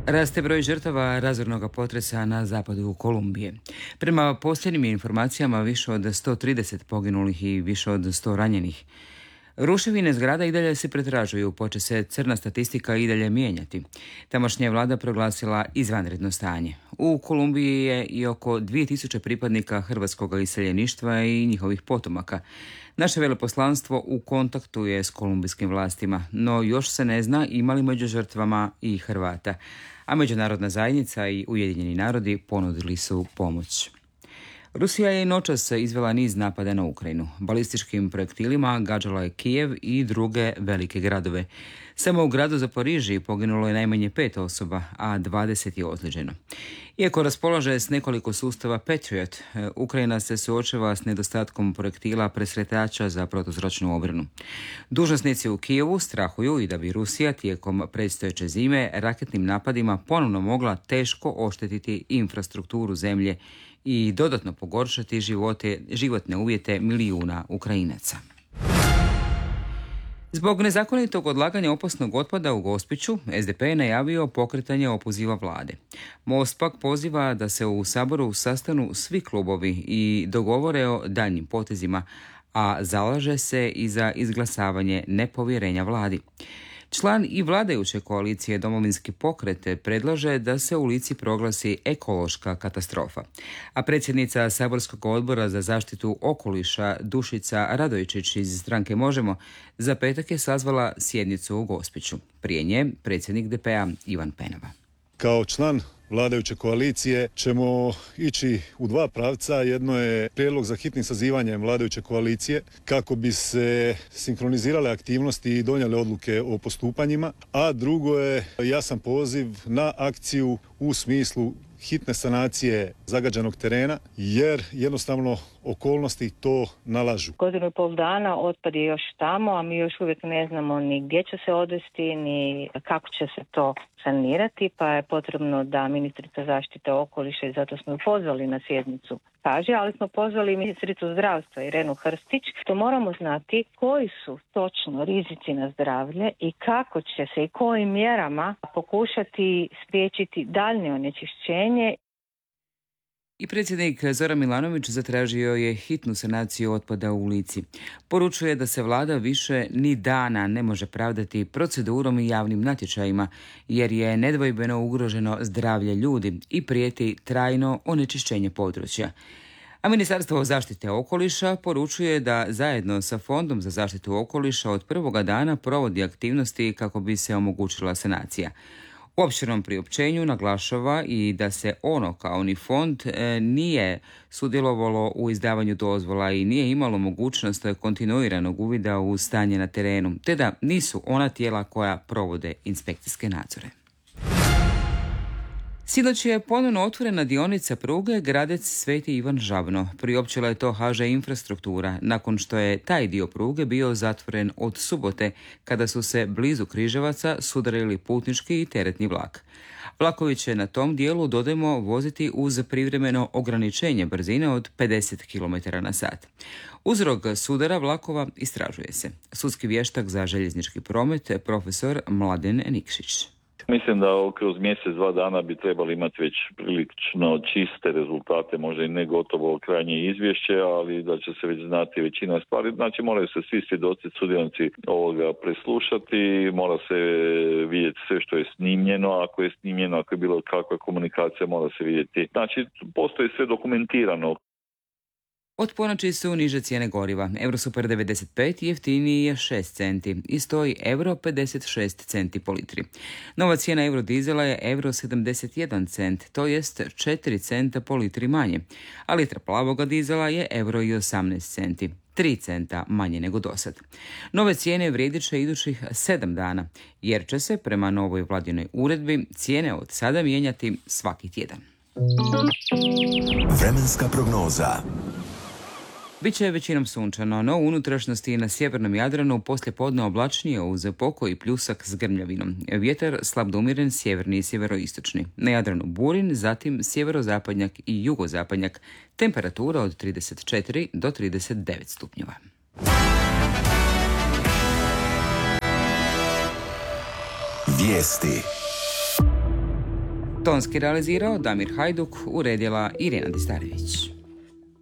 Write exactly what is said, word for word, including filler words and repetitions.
Raste broj žrtava razornog potresa na zapadu Kolumbije. Prema posljednjim informacijama više od sto trideset poginulih i više od sto ranjenih. Ruševine zgrada i dalje se pretražuju, poče se crna statistika i dalje mijenjati. Tamošnja je vlada proglasila izvanredno stanje. U Kolumbiji je i oko dvije tisuće pripadnika hrvatskog iseljeništva i njihovih potomaka. Naše veleposlanstvo u kontaktu je s kolumbijskim vlastima, no još se ne zna ima li među žrtvama i Hrvata, a međunarodna zajednica i Ujedinjeni narodi ponudili su pomoć. Rusija je noćas izvela niz napada na Ukrajinu. Balističkim projektilima gađala je Kijev i druge velike gradove. Samo u gradu Zaporižiji poginulo je najmanje pet osoba, a dvadeset je ozlijeđeno. Iako raspolaže s nekoliko sustava Patriot, Ukrajina se suočava s nedostatkom projektila presretača za protuzračnu obranu. Dužnosnici u Kijevu strahuju i da bi Rusija tijekom predstojeće zime raketnim napadima ponovno mogla teško oštetiti infrastrukturu zemlje i dodatno pogoršati živote, životne uvjete milijuna Ukrajinaca. Zbog nezakonitog odlaganja opasnog otpada u Gospiću, es de pe je najavio pokretanje opoziva vlade. Most pak poziva da se u Saboru sastanu svi klubovi i dogovore o daljnjim potezima, a zalaže se i za izglasavanje nepovjerenja vladi. Član i vladajuće koalicije Domovinski pokret predlaže da se u Lici proglasi ekološka katastrofa. A predsjednica Saborskog odbora za zaštitu okoliša Dušica Radojčić iz stranke Možemo za petak je sazvala sjednicu u Gospiću. Prije nje predsjednik de pe a Ivan Penava. Kao član vladajuće koalicije ćemo ići u dva pravca. Jedno je prijedlog za hitnim sazivanjem vladajuće koalicije kako bi se sinkronizirale aktivnosti i donijele odluke o postupanjima, a drugo je jasan poziv na akciju u smislu hitne sanacije zagađenog terena, jer jednostavno okolnosti to nalažu. Godinu i pol dana otpad je još tamo, a mi još uvijek ne znamo ni gdje će se odvesti, ni kako će se to sanirati, pa je potrebno da ministrica zaštite okoliša, i zato smo ju pozvali na sjednicu, kaže, ali smo pozvali ministricu zdravstva Irenu Hrstić, što moramo znati koji su točno rizici na zdravlje i kako će se i kojim mjerama pokušati spriječiti daljnje onečišćenje. I predsjednik Zoran Milanović zatražio je hitnu sanaciju otpada u Lici. Poručuje da se vlada više ni dana ne može pravdati procedurom i javnim natječajima, jer je nedvojbeno ugroženo zdravlje ljudi i prijeti trajno onečišćenje područja. A Ministarstvo zaštite okoliša poručuje da zajedno sa Fondom za zaštitu okoliša od prvoga dana provodi aktivnosti kako bi se omogućila sanacija. U opširnom priopćenju naglašava i da se ono kao ni fond nije sudjelovalo u izdavanju dozvola i nije imalo mogućnost kontinuiranog uvida u stanje na terenu, te da nisu ona tijela koja provode inspekcijske nadzore. Sinoć je ponovno otvorena dionica pruge Gradec-Sveti Ivan Žabno. Priopćila je to ha že Infrastruktura, nakon što je taj dio pruge bio zatvoren od subote, kada su se blizu Križevaca sudarili putnički i teretni vlak. Vlakovi će na tom dijelu, dodajmo, voziti uz privremeno ograničenje brzine od pedeset kilometara na sat. Uzrok sudara vlakova istražuje se. Sudski vještak za željeznički promet, profesor Mladen Nikšić. Mislim da kroz mjesec, dva dana bi trebali imati već prilično čiste rezultate, možda i ne gotovo krajnje izvješće, ali da će se već znati većina stvari. Znači moraju se svi svjedoci, sudionici ovoga preslušati, mora se vidjeti sve što je snimljeno, ako je snimljeno, ako je bilo kakva komunikacija, mora se vidjeti. Znači postoji sve dokumentirano. Od ponoći su niže cijene goriva. Eurosuper devedeset pet jeftiniji je šest centi i stoji euro pedeset šest centi po litri. Nova cijena eurodizela je euro sedamdeset jedan cent, to jest četiri centa po litri manje, a litra plavoga dizela je euro i osamnaest centi, tri centa manje nego dosad. Nove cijene vrijedit će idućih sedam dana, jer će se prema novoj vladinoj uredbi cijene od sada mijenjati svaki tjedan. Vremenska prognoza. Biće većinom sunčano, no u unutrašnjosti na sjevernom Jadranu poslije podne oblačnije uz pokoj i pljusak s grmljavinom. Vjetar slab do umjeren, sjeverni i sjeveroistočni. Na Jadranu burin, zatim sjeverozapadnjak i jugozapadnjak. Temperatura od trideset četiri do trideset devet stupnjeva. Vijesti. Tonski realizirao Damir Hajduk, uredila Irena Distarević.